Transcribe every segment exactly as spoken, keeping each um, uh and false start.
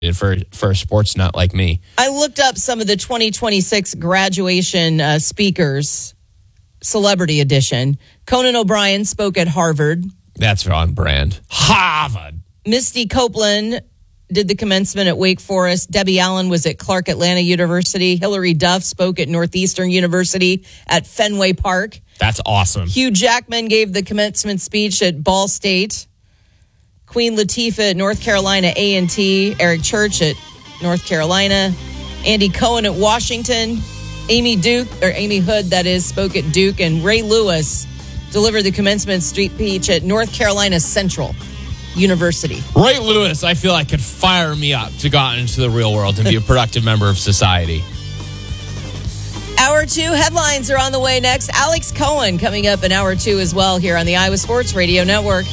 for for a sports nut like me. I looked up some of the twenty twenty-six graduation uh, speakers, Celebrity Edition. Conan O'Brien spoke at Harvard. That's on brand. Harvard. Misty Copeland did the commencement at Wake Forest. Debbie Allen was at Clark Atlanta University. Hillary Duff spoke at Northeastern University at Fenway Park. That's awesome. Hugh Jackman gave the commencement speech at Ball State. Queen Latifah at North Carolina A and T. Eric Church at North Carolina. Andy Cohen at Washington. Amy Duke, or Amy Hood, that is, spoke at Duke. And Ray Lewis delivered the commencement speech at North Carolina Central University. Ray Lewis, I feel like, could fire me up to go out into the real world and be a productive member of society. Hour two headlines are on the way next. Alex Cohen coming up in hour two as well here on the Iowa Sports Radio Network.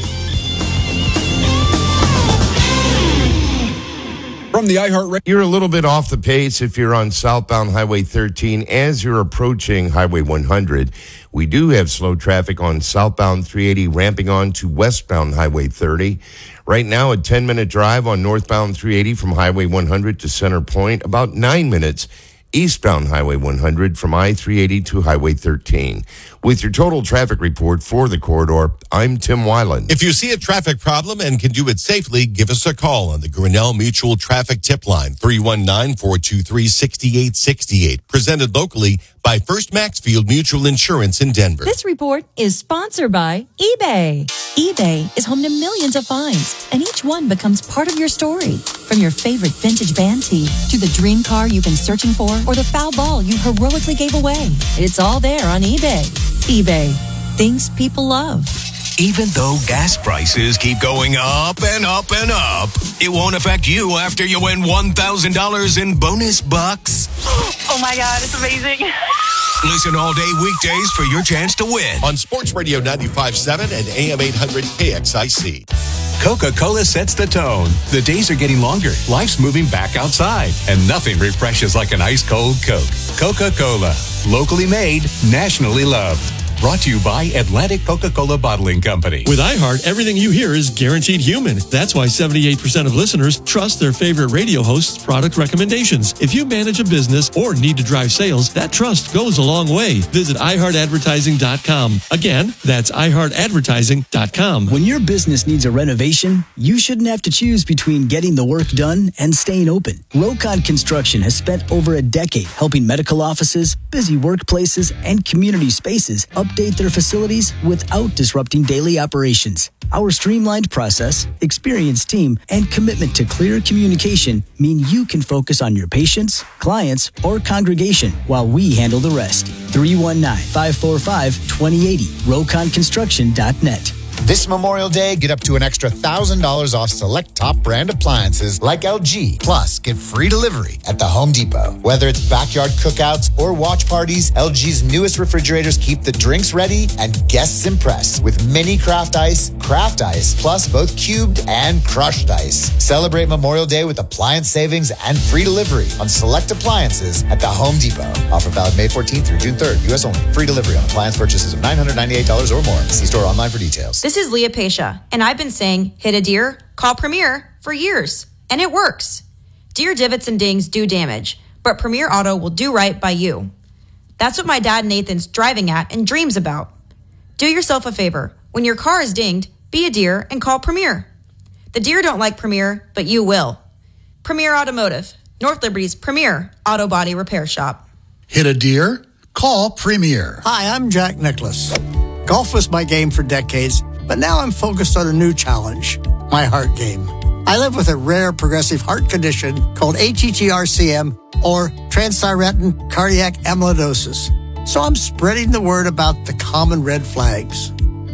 From the iHeart, you're a little bit off the pace if you're on southbound Highway thirteen as you're approaching Highway one hundred. We do have slow traffic on southbound three eighty ramping on to westbound Highway thirty. Right now, a ten-minute drive on northbound three eighty from Highway one hundred to Center Point. About nine minutes eastbound Highway one hundred from I three eighty to Highway thirteen. With your total traffic report for the corridor, I'm Tim Weiland. If you see a traffic problem and can do it safely, give us a call on the Grinnell Mutual Traffic Tip Line, three one nine, four two three, six eight six eight. Presented locally by First Maxfield Mutual Insurance in Denver. This report is sponsored by eBay. eBay is home to millions of finds, and each one becomes part of your story. From your favorite vintage band tee to the dream car you've been searching for or the foul ball you heroically gave away. It's all there on eBay. eBay. Things people love. Even though gas prices keep going up and up and up, it won't affect you after you win one thousand dollars in bonus bucks. Oh my God, it's amazing. Listen all day weekdays for your chance to win. On Sports Radio ninety-five point seven and A M eight hundred K X I C. Coca-Cola sets the tone. The days are getting longer. Life's moving back outside. And nothing refreshes like an ice-cold Coke. Coca-Cola. Locally made, nationally loved. Brought to you by Atlantic Coca-Cola Bottling Company. With iHeart, everything you hear is guaranteed human. That's why seventy-eight percent of listeners trust their favorite radio host's product recommendations. If you manage a business or need to drive sales, that trust goes a long way. Visit i heart advertising dot com. Again, that's i heart advertising dot com. When your business needs a renovation, you shouldn't have to choose between getting the work done and staying open. Rokon Construction has spent over a decade helping medical offices, busy workplaces, and community spaces update their facilities without disrupting daily operations. Our streamlined process, experienced team, and commitment to clear communication mean you can focus on your patients, clients, or congregation while we handle the rest. three one nine, five four five, two zero eight zero, rokon construction dot net. This Memorial Day, get up to an extra one thousand dollars off select top brand appliances like L G. Plus, get free delivery at the Home Depot. Whether it's backyard cookouts or watch parties, L G's newest refrigerators keep the drinks ready and guests impressed with mini craft ice, craft ice, plus both cubed and crushed ice. Celebrate Memorial Day with appliance savings and free delivery on select appliances at the Home Depot. Offer valid May fourteenth through June third. U S only. Free delivery on appliance purchases of nine hundred ninety-eight dollars or more. See store online for details. This is Leah Pasha, and I've been saying, hit a deer, call Premier for years. And it works. Deer divots and dings do damage, but Premier Auto will do right by you. That's what my dad Nathan's driving at and dreams about. Do yourself a favor. When your car is dinged, be a deer and call Premier. The deer don't like Premier, but you will. Premier Automotive, North Liberty's premier auto body repair shop. Hit a deer? Call Premier. Hi, I'm Jack Nicklaus. Golf was my game for decades, but now I'm focused on a new challenge, my heart game. I live with a rare progressive heart condition called A T T R C M, or transthyretin cardiac amyloidosis. So I'm spreading the word about the common red flags: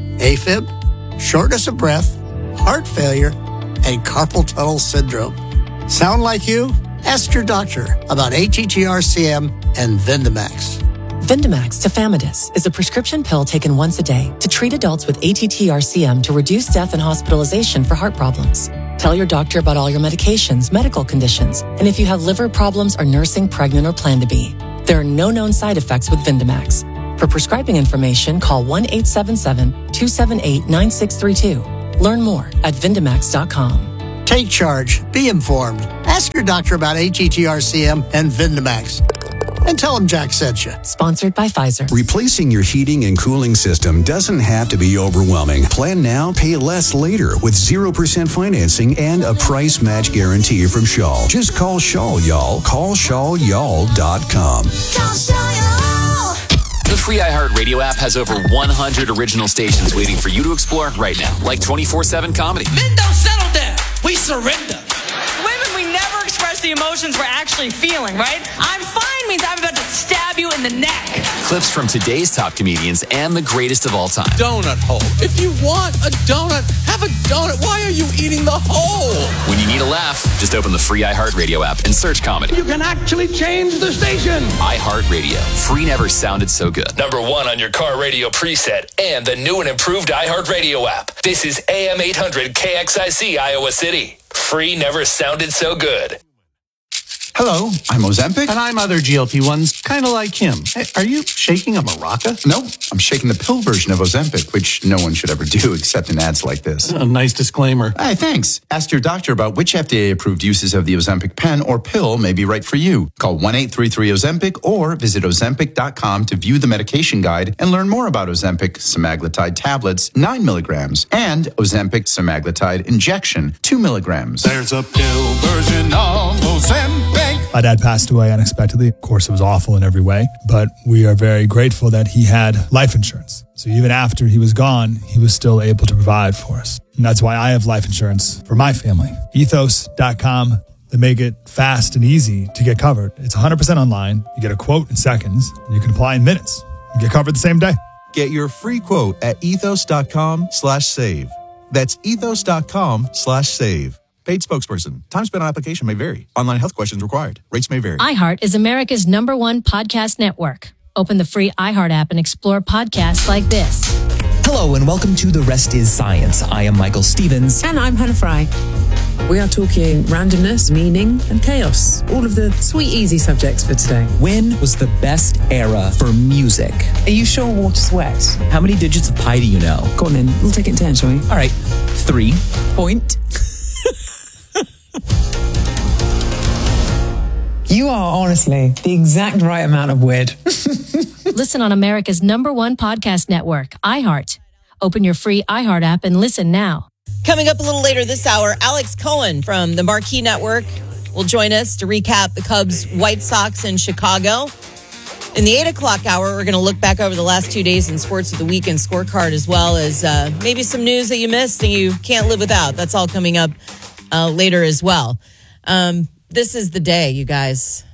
AFib, shortness of breath, heart failure, and carpal tunnel syndrome. Sound like you? Ask your doctor about A T T R C M and Vindamax. Vindamax tafamidis is a prescription pill taken once a day to treat adults with A T T R C M to reduce death and hospitalization for heart problems. Tell your doctor about all your medications, medical conditions, and if you have liver problems, are nursing, pregnant, or plan to be. There are no known side effects with Vindamax. For prescribing information, call one eight seven seven, two seven eight, nine six three two. Learn more at Vindamax dot com. Take charge. Be informed. Ask your doctor about A T T R C M and Vindamax. And tell them Jack sent you. Sponsored by Pfizer. Replacing your heating and cooling system doesn't have to be overwhelming. Plan now, pay less later with zero percent financing and a price match guarantee from Shaw. Just call Shaw, y'all. Call shaw y'all dot com. The free iHeartRadio app has over one hundred original stations waiting for you to explore right now, like twenty-four seven comedy. Men don't settle down. We surrender. Women, we never express the emotions we're actually feeling, right? I'm fine means I'm about to stab you in the neck. Clips from today's top comedians and the greatest of all time. Donut hole. If you want a donut, have a donut. Why are you eating the hole? When you need a laugh, just open the free iHeartRadio app and search comedy. You can actually change the station. iHeartRadio. Free never sounded so good. Number one on your car radio preset and the new and improved iHeartRadio app. This is A M eight hundred K X I C Iowa City. Free never sounded so good. Hello, I'm Ozempic. And I'm other G L P ones, kind of like him. Hey, are you shaking a maraca? No, I'm shaking the pill version of Ozempic, which no one should ever do except in ads like this. A nice disclaimer. Hey, thanks. Ask your doctor about which F D A-approved uses of the Ozempic pen or pill may be right for you. Call one eight three three Ozempic or visit ozempic dot com to view the medication guide and learn more about Ozempic semaglutide tablets, nine milligrams, and Ozempic semaglutide injection, two milligrams. There's a pill version of Ozempic. My dad passed away unexpectedly. Of course, it was awful in every way, but we are very grateful that he had life insurance. So even after he was gone, he was still able to provide for us. And that's why I have life insurance for my family. ethos dot com. They make it fast and easy to get covered. It's one hundred percent online. You get a quote in seconds, and you can apply in minutes. You get covered the same day. Get your free quote at ethos dot com slash save. That's ethos dot com slash save. Paid spokesperson. Time spent on application may vary. Online health questions required. Rates may vary. iHeart is America's number one podcast network. Open the free iHeart app and explore podcasts like this. Hello and welcome to The Rest is Science. I am Michael Stevens. And I'm Hannah Fry. We are talking randomness, meaning, and chaos. All of the sweet, easy subjects for today. When was the best era for music? Are you sure water sweats? How many digits of pi do you know? Go on then. We'll take it in turn, shall we? All right. Three. Point. You are honestly the exact right amount of weird. Listen on America's number one podcast network, iHeart. Open your free iHeart app and listen now. Coming up a little later this hour, Alex Cohen from the Marquee Network will join us to recap the Cubs' White Sox in Chicago. In the eight o'clock hour, we're going to look back over the last two days in sports with the weekend scorecard, as well as uh, maybe some news that you missed and you can't live without. That's all coming up uh, later as well. Um, this is the day, you guys.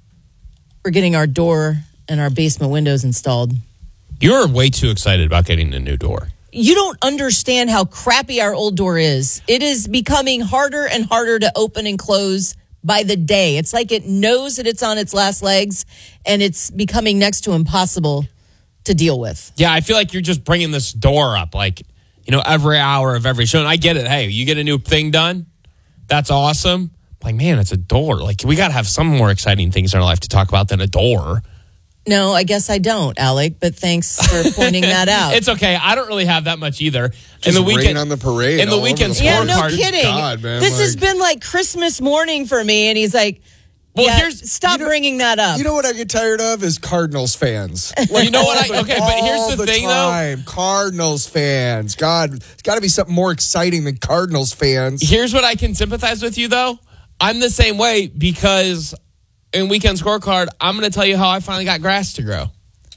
We're getting our door and our basement windows installed. You're way too excited about getting a new door. You don't understand how crappy our old door is. It is becoming harder and harder to open and close by the day. It's like it knows that it's on its last legs, and it's becoming next to impossible to deal with. Yeah, I feel like you're just bringing this door up, like, you know, every hour of every show. And I get it. Hey, you get a new thing done. That's awesome. Like, man, it's a door. Like, we got to have some more exciting things in our life to talk about than a door. No, I guess I don't, Alec, but thanks for pointing that out. It's okay. I don't really have that much either. Just in the weekend rain on the parade. In the weekend the Yeah, no scorecard. kidding. God, man, this like, has been like Christmas morning for me, and he's like, Well, yeah, here's- stop you know- bringing that up. You know what I get tired of is Cardinals fans. Well, you know what all I- the- okay, but here's all the thing, though. time, Cardinals fans. God, it's got to be something more exciting than Cardinals fans. Here's what I can sympathize with you, though. I'm the same way because in weekend scorecard, I'm going to tell you how I finally got grass to grow.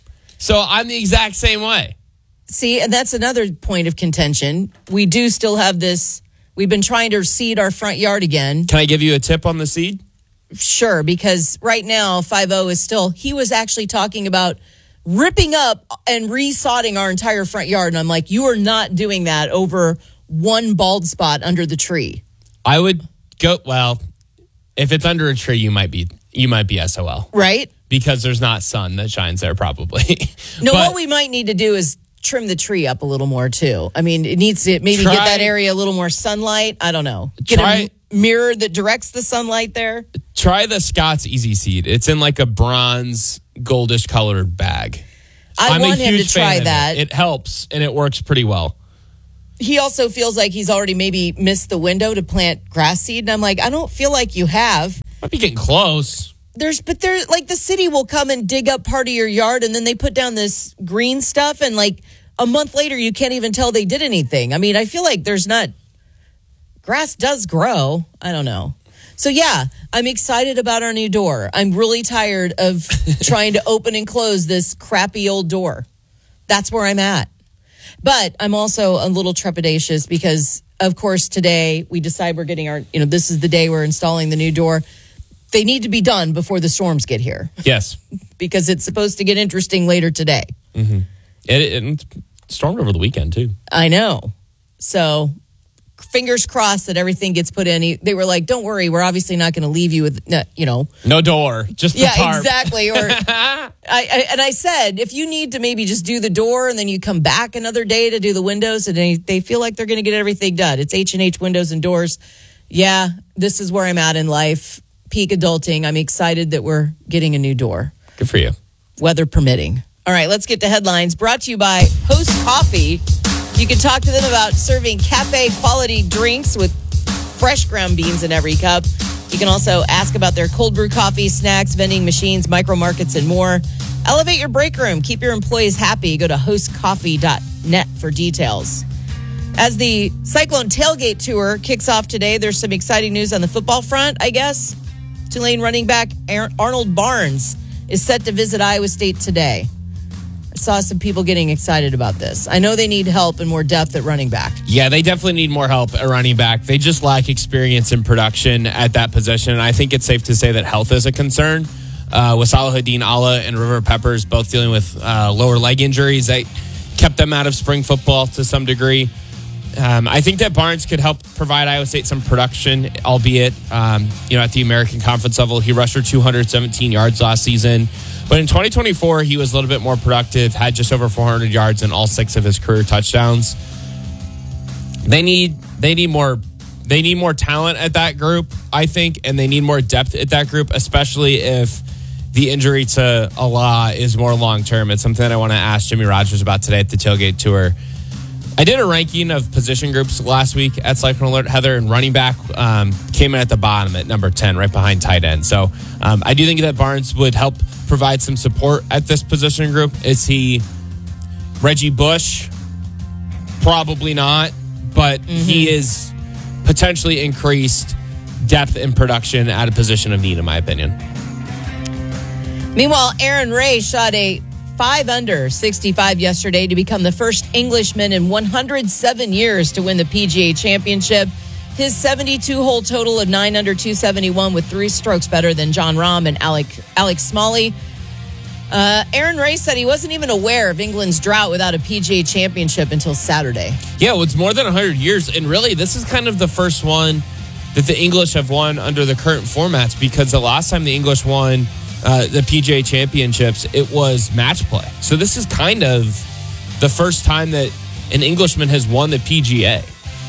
So I'm the exact same way. See, and that's another point of contention. We do still have this. We've been trying to seed our front yard again. Can I give you a tip on the seed? Sure, because right now, five oh is still, he was actually talking about ripping up and resodding our entire front yard. And I'm like, you are not doing that over one bald spot under the tree. I would go, well, if it's under a tree, you might be, you might be S O L. Right? Because there's not sun that shines there, probably. No, But- what we might need to do is trim the tree up a little more, too. I mean, it needs to maybe Try- get that area a little more sunlight. I don't know. Get Try- a m- mirror that directs the sunlight there. Try the Scott's Easy Seed. It's in like a bronze, goldish colored bag. I I'm a want him to huge fan try of it. that. It helps and it works pretty well. he also feels like he's already maybe missed the window to plant grass seed. And I'm like, I don't feel like you have. Might be getting close. There's, but there's like the city will come and dig up part of your yard and then they put down this green stuff. And like a month later, you can't even tell they did anything. I mean, I feel like there's not, grass does grow. I don't know. So yeah, I'm excited about our new door. I'm really tired of trying to open and close this crappy old door. That's where I'm at. But I'm also a little trepidatious because, of course, today we decide we're getting our, you know, this is the day we're installing the new door. They need to be done before the storms get here. Yes. Because it's supposed to get interesting later today. Mm-hmm. It, it, it stormed over the weekend, too. I know. So fingers crossed that everything gets put in. They were like, don't worry, we're obviously not going to leave you with, you know. No door, just the yeah, tarp. exactly. Or I, I and I said, if you need to maybe just do the door and then you come back another day to do the windows and they, they feel like they're going to get everything done. It's H and H Windows and Doors. Yeah, this is where I'm at in life. Peak adulting. I'm excited that we're getting a new door. Good for you. Weather permitting. All right, let's get to headlines. Brought to you by Host Coffee. You can talk to them about serving cafe quality drinks with fresh ground beans in every cup. You can also ask about their cold brew coffee, snacks, vending machines, micro markets, and more. Elevate your break room. Keep your employees happy. Go to host coffee dot net for details. As the Cyclone Tailgate Tour kicks off today, there's some exciting news on the football front, I guess. Tulane running back Arnold Barnes is set to visit Iowa State today. I saw some people getting excited about this. I know they need help and more depth at running back. Yeah, they definitely need more help at running back. They just lack experience in production at that position. And I think it's safe to say that health is a concern. Uh, with Salahuddin Allah and River Peppers both dealing with uh, lower leg injuries that kept them out of spring football to some degree. Um, I think that Barnes could help provide Iowa State some production, albeit um, you know, at the American Conference level. He rushed for two hundred seventeen yards last season. But in twenty twenty-four, he was a little bit more productive, had just over four hundred yards and all six of his career touchdowns. They need they need more they need more talent at that group, I think, and they need more depth at that group, especially if the injury to Allah is more long-term. It's something that I want to ask Jimmy Rogers about today at the Tailgate Tour. I did a ranking of position groups last week at Cyclone Alert, Heather, and running back um, came in at the bottom at number ten, right behind tight end. So um, I do think that Barnes would help provide some support at this position group. Is he Reggie Bush? Probably not, but mm-hmm. he is potentially increased depth and production at a position of need, in my opinion. Meanwhile, Aaron Ray shot a five under sixty-five yesterday to become the first Englishman in one hundred seven years to win the P G A Championship. His seventy-two hole total of nine under two seventy-one with three strokes better than John Rahm and Alec, Alex Smalley. Uh, Aaron Ray said he wasn't even aware of England's drought without a P G A Championship until Saturday. Yeah, well, it's more than one hundred years. And really, this is kind of the first one that the English have won under the current formats, because the last time the English won Uh, the P G A Championships, it was match play. So this is kind of the first time that an Englishman has won the P G A.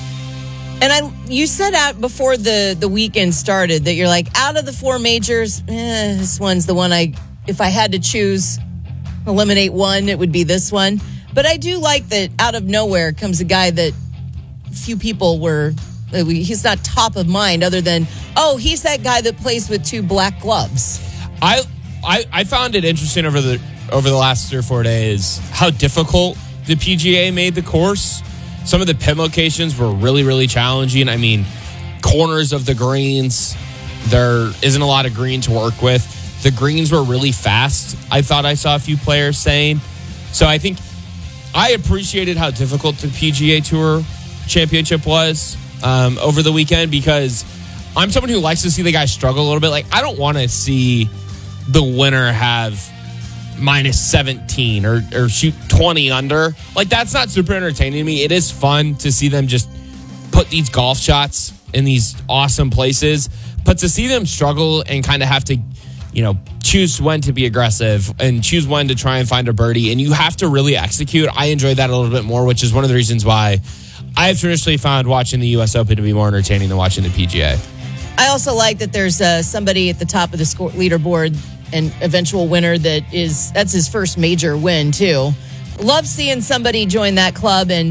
And I, you said out before the, the weekend started that you're like, out of the four majors, eh, this one's the one I, if I had to choose, eliminate one, it would be this one. But I do like that out of nowhere comes a guy that few people were, he's not top of mind other than, oh, he's that guy that plays with two black gloves. I, I I found it interesting over the over the last three or four days how difficult the P G A made the course. Some of the pin locations were really, really challenging. I mean, corners of the greens, there isn't a lot of green to work with. The greens were really fast, I thought I saw a few players saying. So I think I appreciated how difficult the P G A Tour Championship was um, over the weekend, because I'm someone who likes to see the guys struggle a little bit. Like, I don't want to see the winner have minus seventeen or, or shoot twenty under. Like, that's not super entertaining to me. It is fun to see them just put these golf shots in these awesome places. But to see them struggle and kind of have to, you know, choose when to be aggressive and choose when to try and find a birdie, and you have to really execute, I enjoy that a little bit more, which is one of the reasons why I have traditionally found watching the U S Open to be more entertaining than watching the P G A. I also like that there's uh, somebody at the top of the score leaderboard, an eventual winner that is, that's his first major win too. Love seeing somebody join that club, and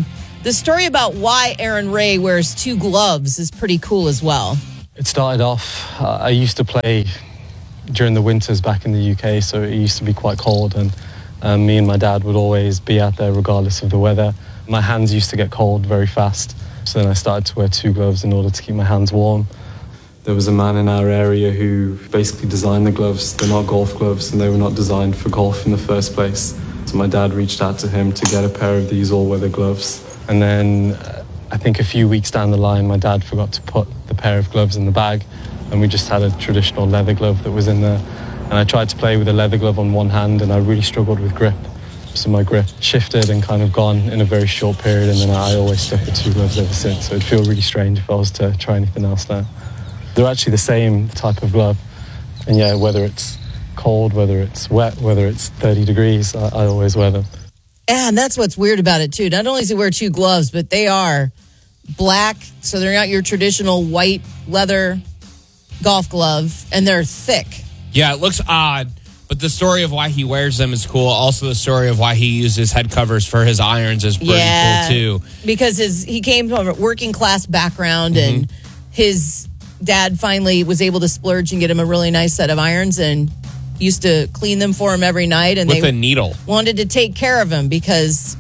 The story about why Aaron Ray wears two gloves is pretty cool as well. It started off, uh, I used to play during the winters back in the U K, so it used to be quite cold, and um, me and my dad would always be out there regardless of the weather. My hands used to get cold very fast, so then I started to wear two gloves in order to keep my hands warm. There was a man in our area who basically designed the gloves. They're not golf gloves, and they were not designed for golf in the first place. So my dad reached out to him to get a pair of these all-weather gloves. And then uh, I think a few weeks down the line, my dad forgot to put the pair of gloves in the bag, and we just had a traditional leather glove that was in there. And I tried to play with a leather glove on one hand, and I really struggled with grip. So my grip shifted and kind of gone in a very short period, and then I always stuck with two gloves ever since. So it'd feel really strange if I was to try anything else now. They're actually the same type of glove. And yeah, whether it's cold, whether it's wet, whether it's thirty degrees, I, I always wear them. And that's what's weird about it, too. Not only does he wear two gloves, but they are black, so they're not your traditional white leather golf glove, and they're thick. Yeah, it looks odd, but the story of why he wears them is cool. Also, the story of why he uses head covers for his irons is pretty yeah, cool, too. Because his he came from a working-class background, mm-hmm. and his dad finally was able to splurge and get him a really nice set of irons, and used to clean them for him every night, and with they a needle wanted to take care of him because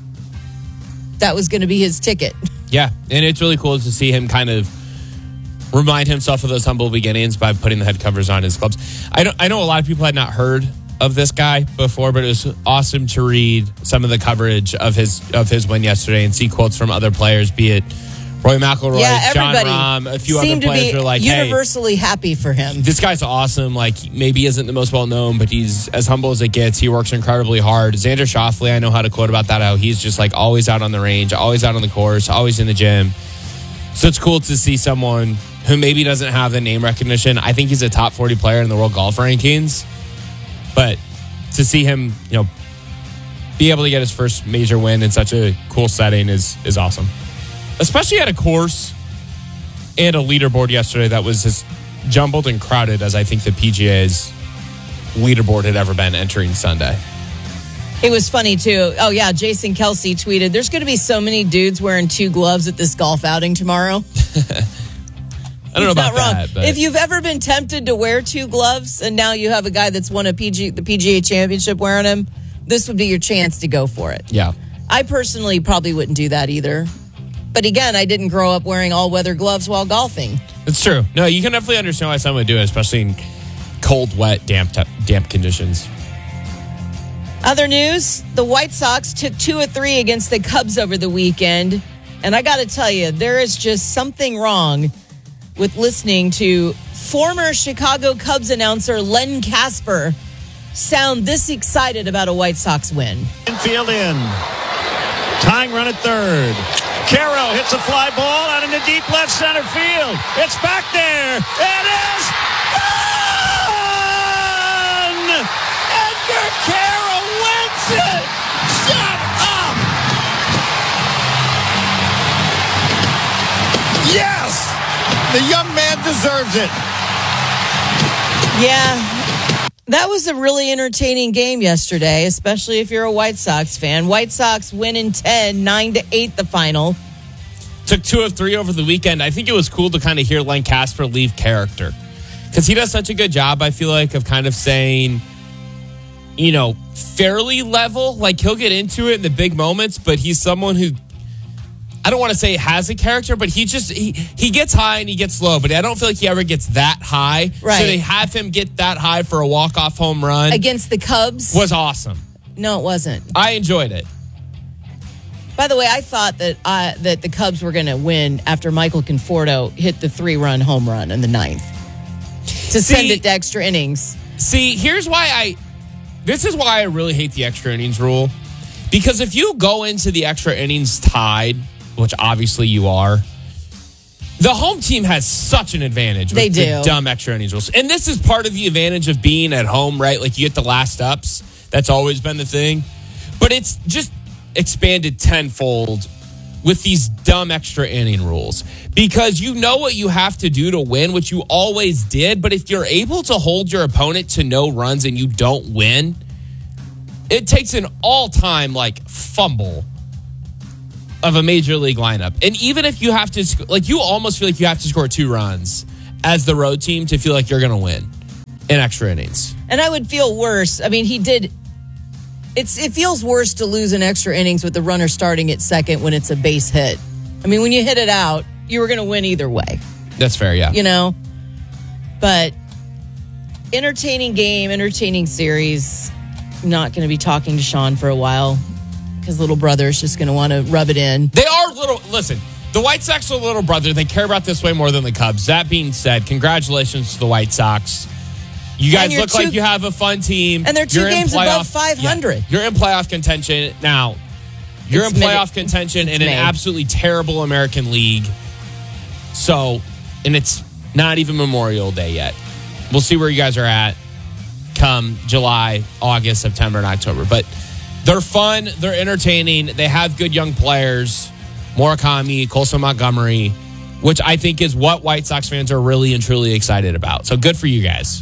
that was going to be his ticket. Yeah, and it's really cool to see him kind of remind himself of those humble beginnings by putting the head covers on his clubs. I know, I know a lot of people had not heard of this guy before, but it was awesome to read some of the coverage of his of his win yesterday and see quotes from other players, be it Roy McIlroy, yeah, John Rahm, a few other players to be are like, universally hey, happy for him. This guy's awesome. Like, maybe he isn't the most well-known, but he's as humble as it gets. He works incredibly hard. Xander Schauffele, I know how to quote about that, how he's just like always out on the range, always out on the course, always in the gym. So it's cool to see someone who maybe doesn't have the name recognition. I think he's a top forty player in the world golf rankings. But to see him, you know, be able to get his first major win in such a cool setting is is awesome. Especially at a course and a leaderboard yesterday that was as jumbled and crowded as I think the P G A's leaderboard had ever been entering Sunday. It was funny, too. Oh, yeah, Jason Kelsey tweeted, there's going to be so many dudes wearing two gloves at this golf outing tomorrow. I don't know about that. But if you've ever been tempted to wear two gloves and now you have a guy that's won a P G, the P G A championship wearing them, this would be your chance to go for it. Yeah. I personally probably wouldn't do that either. But again, I didn't grow up wearing all-weather gloves while golfing. It's true. No, you can definitely understand why someone would do it, especially in cold, wet, damp, damp conditions. Other news, the White Sox took two of three against the Cubs over the weekend. And I got to tell you, there is just something wrong with listening to former Chicago Cubs announcer Len Casper sound this excited about a White Sox win. Infield in. Tying run at third. Caro hits a fly ball out into deep left center field. It's back there. It is gone! Edgar Caro wins it! Shut up! Yes! The young man deserves it. Yeah. That was a really entertaining game yesterday, especially if you're a White Sox fan. White Sox win in ten, nine to eight the final. Took two of three over the weekend. I think it was cool to kind of hear Len Casper leave character. Because he does such a good job, I feel like, of kind of saying, you know, fairly level. Like, he'll get into it in the big moments, but he's someone who, I don't want to say has a character, but he just, he, he gets high and he gets low, but I don't feel like he ever gets that high. Right. So to have him get that high for a walk-off home run against the Cubs was awesome. No, it wasn't. I enjoyed it. By the way, I thought that uh, that the Cubs were going to win after Michael Conforto hit the three-run home run in the ninth to see, send it to extra innings. See, here's why I, this is why I really hate the extra innings rule. Because if you go into the extra innings tied, which obviously you are, the home team has such an advantage with they do. the dumb extra innings rules. And this is part of the advantage of being at home, right? Like, you get the last ups. That's always been the thing. But it's just expanded tenfold with these dumb extra inning rules. Because you know what you have to do to win, which you always did. But if you're able to hold your opponent to no runs and you don't win, it takes an all-time, like, fumble of a major league lineup. And even if you have to, sc- like, you almost feel like you have to score two runs as the road team to feel like you're going to win in extra innings. And I would feel worse. I mean, he did. It's it feels worse to lose in extra innings with the runner starting at second when it's a base hit. I mean, when you hit it out, you were going to win either way. That's fair, yeah. You know, but entertaining game, entertaining series. I'm not going to be talking to Sean for a while because little brother is just going to want to rub it in. They are little. Listen, the White Sox are little brother. They care about this way more than the Cubs. That being said, congratulations to the White Sox. You guys look two, like you have a fun team. And they're 2 you're games playoff, above five hundred. Yeah, you're in playoff contention. Now, you're It's in playoff mid- contention in an May. absolutely terrible American League. So, and it's not even Memorial Day yet. We'll see where you guys are at come July, August, September, and October. But they're fun. They're entertaining. They have good young players. Murakami, Colson Montgomery, which I think is what White Sox fans are really and truly excited about. So good for you guys.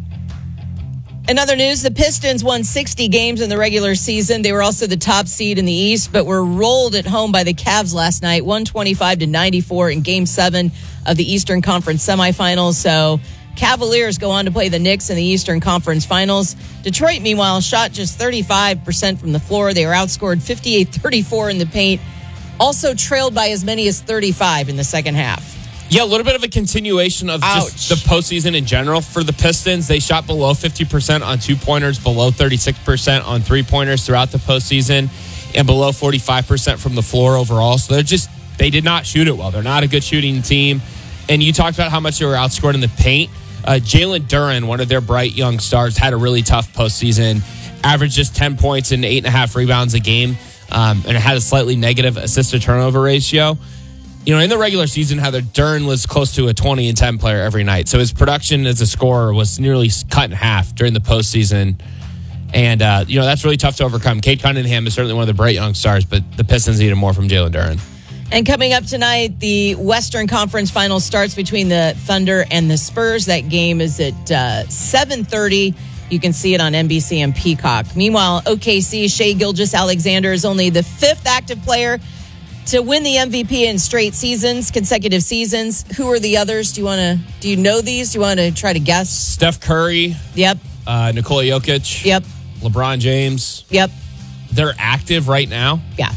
In other news, the Pistons won sixty games in the regular season. They were also the top seed in the East, but were rolled at home by the Cavs last night, one twenty-five to ninety-four in Game seven of the Eastern Conference semifinals. So Cavaliers go on to play the Knicks in the Eastern Conference Finals. Detroit, meanwhile, shot just thirty-five percent from the floor. They were outscored fifty-eight thirty-four in the paint, also trailed by as many as thirty-five in the second half. Yeah, a little bit of a continuation of Ouch. just the postseason in general for the Pistons. They shot below fifty percent on two-pointers, below thirty-six percent on three-pointers throughout the postseason, and below forty-five percent from the floor overall. So they're just, they did not shoot it well. They're not a good shooting team. And you talked about how much they were outscored in the paint. Uh, Jalen Duren, one of their bright young stars, had a really tough postseason, averaged just ten points and eight and a half rebounds a game, um, and it had a slightly negative assist-to-turnover ratio. You know, in the regular season, Heather, Duren was close to a twenty and ten player every night. So his production as a scorer was nearly cut in half during the postseason. And, uh, you know, that's really tough to overcome. Cade Cunningham is certainly one of the bright young stars, but the Pistons needed more from Jalen Duren. And coming up tonight, the Western Conference Finals starts between the Thunder and the Spurs. That game is at uh, seven thirty. You can see it on N B C and Peacock. Meanwhile, O K C, Shai Gilgeous-Alexander is only the fifth active player to win the M V P in straight seasons, consecutive seasons. Who are the others? Do you want to? Do you know these? Do you want to try to guess? Steph Curry. Yep. Uh, Nikola Jokic. Yep. LeBron James. Yep. They're active right now. Yeah.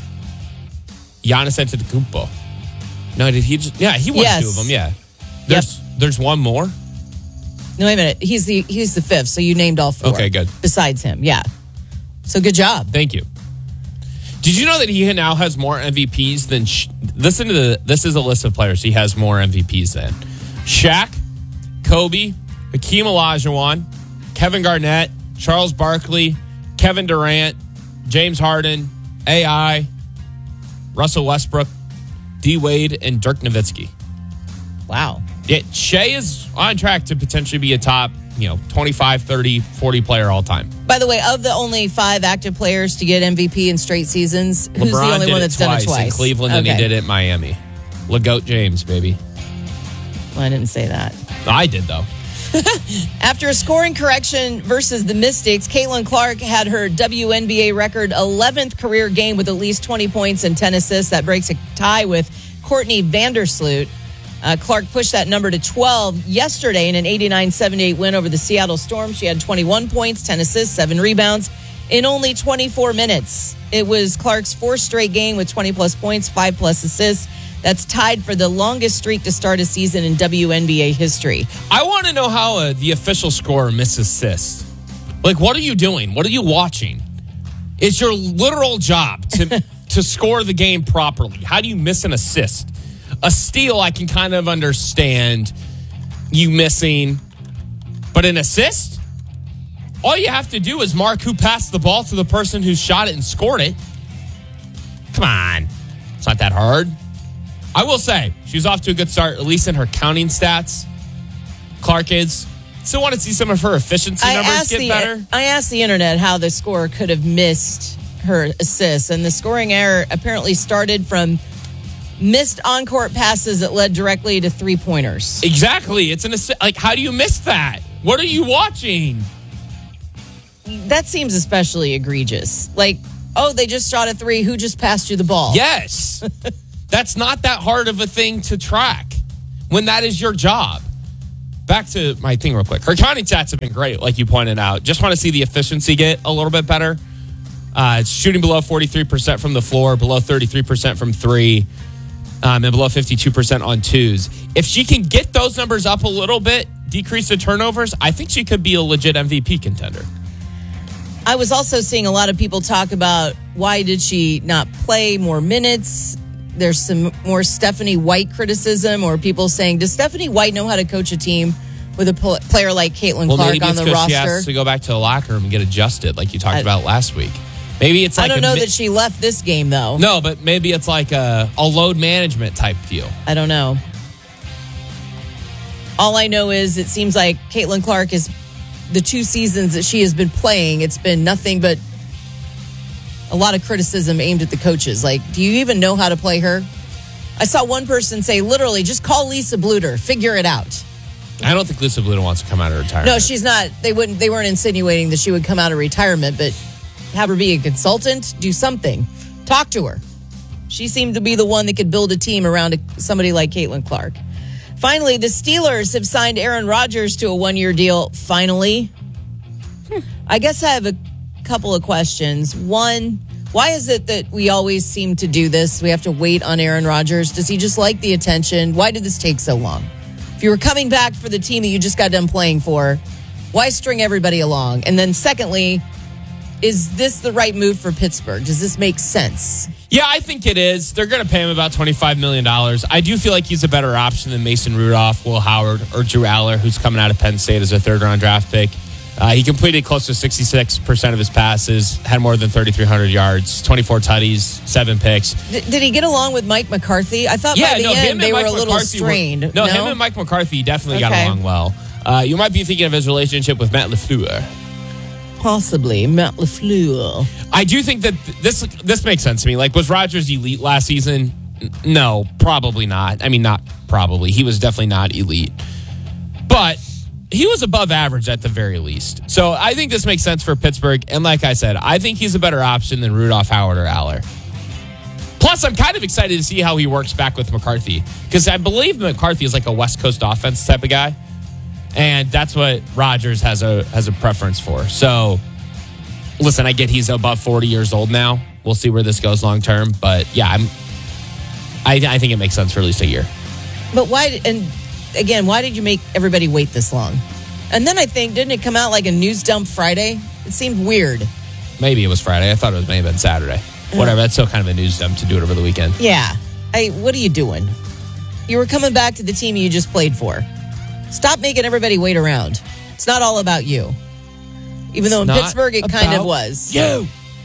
Giannis Antetokounmpo. No, did he just? Yeah, he won Yes. two of them. Yeah. There's Yep. there's one more. No, wait a minute. He's the he's the fifth. So you named all four. Okay, good. Besides him, yeah. So good job. Thank you. Did you know that he now has more M V Ps than? Listen to the. This is a list of players he has more M V Ps than: Shaq, Kobe, Hakeem Olajuwon, Kevin Garnett, Charles Barkley, Kevin Durant, James Harden, A I, Russell Westbrook, D Wade, and Dirk Nowitzki. Wow. Yeah, Shea is on track to potentially be a top, you know, twenty-five, thirty, forty player all time. By the way, of the only five active players to get M V P in straight seasons, who's LeBron the only did one it that's twice done it twice? in Cleveland, and Okay. he did it in Miami. LeGoat James, baby. Well, I didn't say that. I did, though. After a scoring correction versus the Mystics, Caitlin Clark had her W N B A record eleventh career game with at least twenty points and ten assists. That breaks a tie with Courtney Vandersloot. Uh, Clark pushed that number to twelve yesterday in an eighty-nine seventy-eight win over the Seattle Storm. She had twenty-one points, ten assists, seven rebounds in only twenty-four minutes. It was Clark's fourth straight game with twenty-plus points, five-plus assists. That's tied for the longest streak to start a season in W N B A history. I want to know how uh, the official scorer misassists. Like, what are you doing? What are you watching? It's your literal job to to score the game properly. How do you miss an assist? A steal, I can kind of understand you missing. But an assist? All you have to do is mark who passed the ball to the person who shot it and scored it. Come on. It's not that hard. I will say, she's off to a good start, at least in her counting stats. Clark is. Still want to see some of her efficiency I numbers asked get the, better. I asked the internet how the scorer could have missed her assists, and the scoring error apparently started from missed on-court passes that led directly to three-pointers. Exactly. It's an assi- like, how do you miss that? What are you watching? That seems especially egregious. Like, Oh, they just shot a three. Who just passed you the ball? Yes. That's not that hard of a thing to track when that is your job. Back to my thing real quick. Her counting stats have been great, like you pointed out. Just want to see the efficiency get a little bit better. Uh, it's shooting below forty-three percent from the floor, below thirty-three percent from three, um, and below fifty-two percent on twos. If she can get those numbers up a little bit, decrease the turnovers, I think she could be a legit M V P contender. I was also seeing a lot of people talk about why did she not play more minutes. There's some more Stephanie White criticism, or people saying, does Stephanie White know how to coach a team with a pl- player like Caitlin well, Clark maybe on it's the 'cause roster? She has to go back to the locker room and get adjusted, like you talked I, about last week. Maybe it's like I don't a know mi- that she left this game, though. No, but maybe it's like a, a load management type deal. I don't know. All I know is it seems like Caitlin Clark is the two seasons that she has been playing, it's been nothing but a lot of criticism aimed at the coaches. Like, do you even know how to play her? I saw one person say, literally, just call Lisa Bluter. Figure it out. I don't think Lisa Bluter wants to come out of retirement. No, she's not. They wouldn't. They weren't insinuating that she would come out of retirement, but have her be a consultant, do something. Talk to her. She seemed to be the one that could build a team around a, somebody like Caitlin Clark. Finally, the Steelers have signed Aaron Rodgers to a one-year deal. Finally. Hmm. I guess I have a couple of questions. One, why is it that we always seem to do this? We have to wait on Aaron Rodgers. Does he just like the attention? Why did this take so long? If you were coming back for the team that you just got done playing for, why string everybody along? And then secondly, is this the right move for Pittsburgh? Does this make sense? Yeah, I think it is. They're going to pay him about twenty-five million dollars. I do feel like he's a better option than Mason Rudolph, Will Howard, or Drew Aller, who's coming out of Penn State as a third-round draft pick. Uh, he completed close to sixty-six percent of his passes, had more than thirty-three hundred yards, twenty-four tutties, seven picks. D- did he get along with Mike McCarthy? I thought yeah, by the no, end they were Mike a little McCarthy strained. Were, no, no, him and Mike McCarthy definitely okay. got along well. Uh, you might be thinking of his relationship with Matt LaFleur. Possibly, Matt LaFleur. I do think that this this makes sense to me. Like, was Rodgers elite last season? No, probably not. I mean, not probably. He was definitely not elite. But he was above average at the very least. So I think this makes sense for Pittsburgh. And like I said, I think he's a better option than Rudolph, Howard, or Aller. Plus, I'm kind of excited to see how he works back with McCarthy. Because I believe McCarthy is like a West Coast offense type of guy. And that's what Rodgers has a has a preference for. So, listen, I get he's above forty years old now. We'll see where this goes long term. But yeah, I'm. I, I think it makes sense for at least a year. But why? And again, why did you make everybody wait this long? And then I think, didn't it come out like a news dump Friday? It seemed weird. Maybe it was Friday. I thought it was maybe been Saturday. Mm. Whatever. That's still kind of a news dump to do it over the weekend. Yeah. I. What are you doing? You were coming back to the team you just played for. Stop making everybody wait around. It's not all about you. Even though in Pittsburgh it kind of was. You.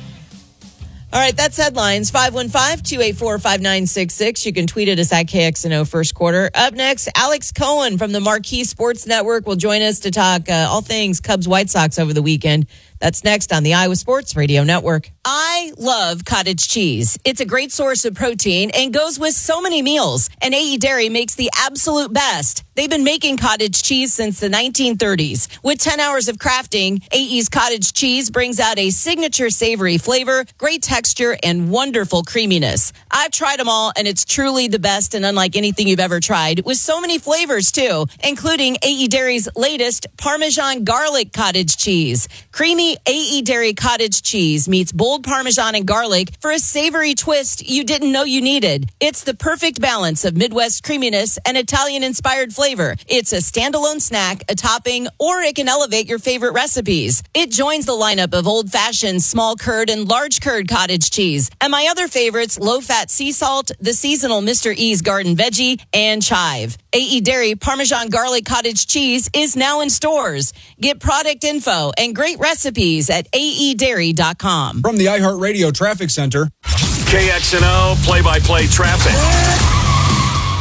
All right, that's headlines. five one five, two eight four, five nine six six. You can tweet at us at K X N O First Quarter. Up next, Alex Cohen from the Marquee Sports Network will join us to talk uh, all things Cubs White Sox over the weekend. That's next on the Iowa Sports Radio Network. I love cottage cheese. It's a great source of protein and goes with so many meals. And A E Dairy makes the absolute best. They've been making cottage cheese since the nineteen thirties. With ten hours of crafting, A E's cottage cheese brings out a signature savory flavor, great texture, and wonderful creaminess. I've tried them all, and it's truly the best and unlike anything you've ever tried, with so many flavors, too, including A E Dairy's latest Parmesan garlic cottage cheese. Creamy A E Dairy cottage cheese meets bold Parmesan and garlic for a savory twist you didn't know you needed. It's the perfect balance of Midwest creaminess and Italian-inspired flavor. It's a standalone snack, a topping, or it can elevate your favorite recipes. It joins the lineup of old-fashioned small curd and large curd cottage cheese. And my other favorites, low-fat sea salt, the seasonal Mister E's garden veggie, and chive. A E Dairy Parmesan garlic cottage cheese is now in stores. Get product info and great recipes at A E dairy dot com. From the iHeartRadio Traffic Center. K X N O play-by-play traffic.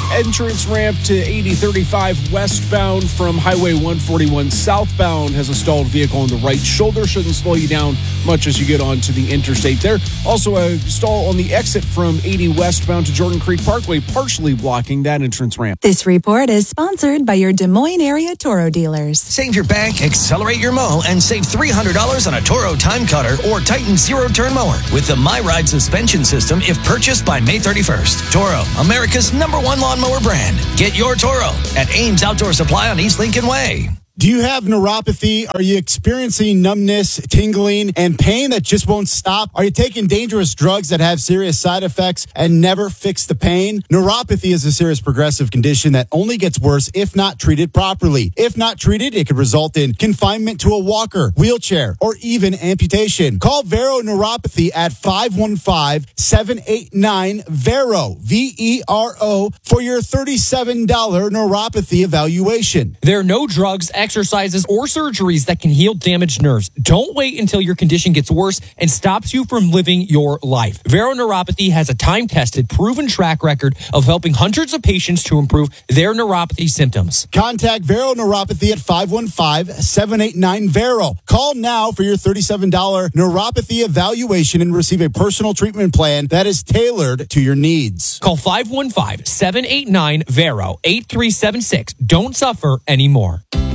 entrance ramp to eighty thirty-five westbound from Highway one forty-one southbound has a stalled vehicle on the right shoulder. Shouldn't slow you down much as you get onto the interstate there. Also a stall on the exit from eighty westbound to Jordan Creek Parkway, partially blocking that entrance ramp. This report is sponsored by your Des Moines area Toro dealers. Save your bank, accelerate your mow, and save three hundred dollars on a Toro Time Cutter or Titan Zero Turn Mower with the MyRide suspension system if purchased by May thirty-first. Toro, America's number one lawnmower brand. Get your Toro at Ames Outdoor Supply on East Lincoln Way. Do you have neuropathy? Are you experiencing numbness, tingling, and pain that just won't stop? Are you taking dangerous drugs that have serious side effects and never fix the pain? Neuropathy is a serious progressive condition that only gets worse if not treated properly. If not treated, it could result in confinement to a walker, wheelchair, or even amputation. Call Vero Neuropathy at five one five, seven eight nine, V E R O, V E R O, for your thirty-seven dollars neuropathy evaluation. There are no drugs, exercises, or surgeries that can heal damaged nerves. Don't wait until your condition gets worse and stops you from living your life. Vero Neuropathy has a time-tested, proven track record of helping hundreds of patients to improve their neuropathy symptoms. Contact Vero Neuropathy at five one five, seven eight nine, V E R O. Call now for your thirty-seven dollars neuropathy evaluation and receive a personal treatment plan that is tailored to your needs. Call five one five, seven eight nine, V E R O, eight three seven six. Don't suffer anymore.